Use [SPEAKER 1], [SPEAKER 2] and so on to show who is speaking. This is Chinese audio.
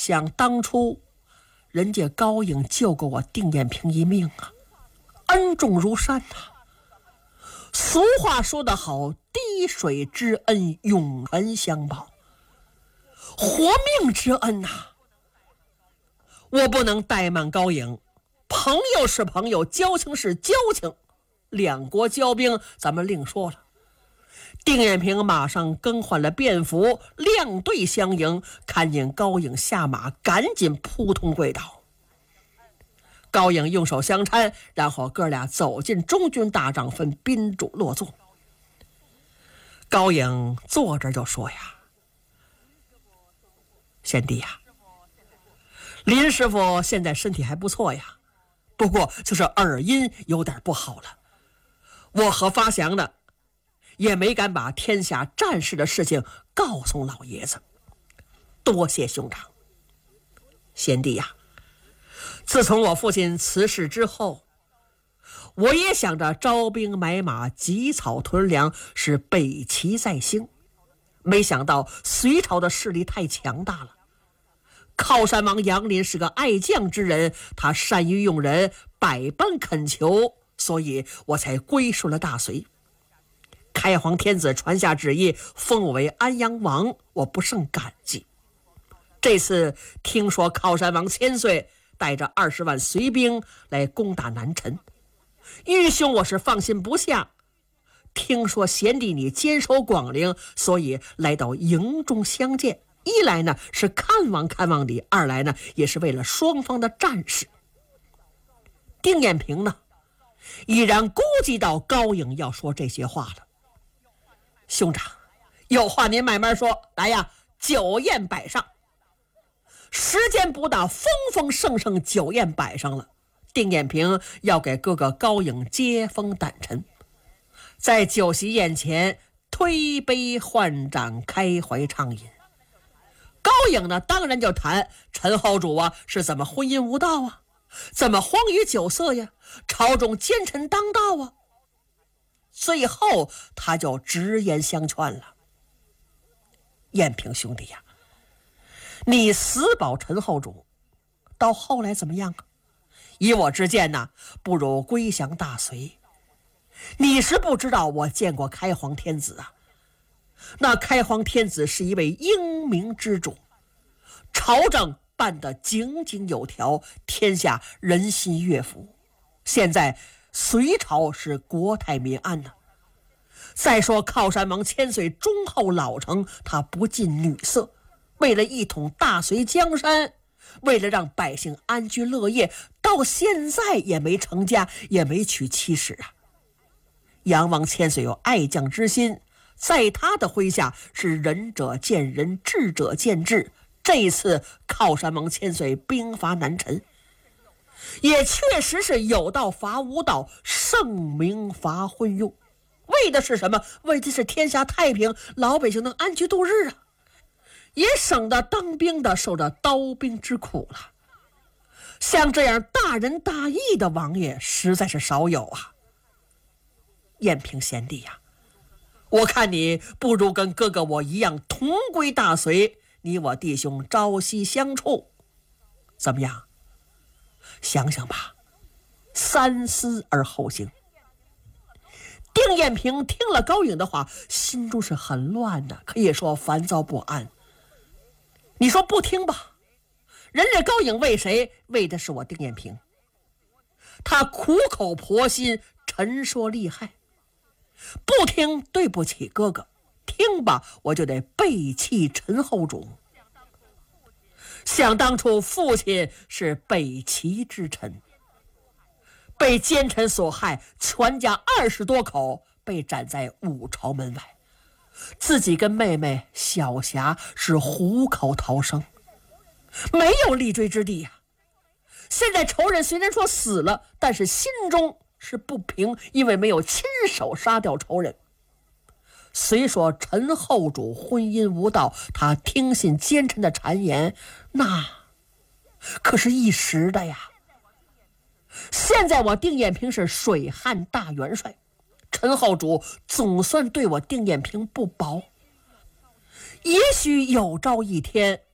[SPEAKER 1] 想当初人家高颖救过我丁艳萍一命啊，恩重如山啊。俗话说得好，滴水之恩永恒相报，活命之恩啊，我不能怠慢高颖。朋友是朋友，交情是交情，两国交兵咱们另说了。丁艳萍马上更换了便服，亮队相迎，看见高颖下马，赶紧扑通跪倒。高颖用手相搀，然后哥俩走进中军大帐，分宾主落座。高颖坐着就说呀：“贤弟呀，林师傅现在身体还不错呀，不过就是耳音有点不好了。我和发祥呢，也没敢把天下战事的事情告诉老爷子，多谢兄长。贤弟呀，自从我父亲辞世之后，我也想着招兵买马，积草屯粮，是北齐在兴。没想到隋朝的势力太强大了。靠山王杨林是个爱将之人，他善于用人，百般恳求，所以我才归顺了大隋。开皇天子传下旨意，封我为安阳王，我不胜感激。这次听说靠山王千岁带着20万隋兵来攻打南陈，愚兄我是放心不下。听说贤弟你坚守广陵，所以来到营中相见。一来呢是看望看望你，二来呢也是为了双方的战事。丁艳萍呢已然估计到高颖要说这些话了。兄长，有话您慢慢说。来呀，酒宴摆上。时间不大，丰丰盛盛酒宴摆上了。丁艳萍要给哥哥高颖接风掸尘，在酒席宴前推杯换盏，开怀畅饮。高颖呢当然就谈陈后主啊是怎么婚姻无道啊，怎么荒于酒色呀，朝中奸臣当道啊。最后他就直言相劝了：艳萍兄弟呀，你死保陈后主，到后来怎么样啊？以我之见呢，不如归降大隋。你是不知道，我见过开皇天子啊，那开皇天子是一位英明之主，朝政办得井井有条，天下人心悦服。现在隋朝是国泰民安呢。再说靠山王千岁忠厚老成，他不近女色，为了一统大隋江山，为了让百姓安居乐业，到现在也没成家，也没娶妻室啊。杨王千岁有爱将之心，在他的麾下是仁者见仁，智者见智。这一次靠山王千岁兵伐南陈，也确实是有道伐无道，圣明伐昏庸。为的是什么？为的是天下太平，老百姓能安居度日啊，也省得当兵的受着刀兵之苦了。像这样大仁大义的王爷实在是少有啊。艳萍贤弟呀，我看你不如跟哥哥我一样同归大隋，你我弟兄朝夕相处，怎么样？想想吧，三思而后行。丁艳萍听了高颖的话，心中是很乱的，可以说烦躁不安。你说不听吧，人家高颖为谁？为的是我丁艳萍。他苦口婆心，陈说利害。不听对不起哥哥，听吧我就得背弃陈后主。想当初父亲是北齐之臣，被奸臣所害，全家20多口被斩在五朝门外，自己跟妹妹小霞是虎口逃生，没有立锥之地呀。现在仇人虽然说死了，但是心中是不平，因为没有亲手杀掉仇人。虽说陈后主婚姻无道，他听信奸臣的谗言，那可是一时的呀。现在我丁艳萍是水旱大元帅，陈后主总算对我丁艳萍不薄，也许有朝一天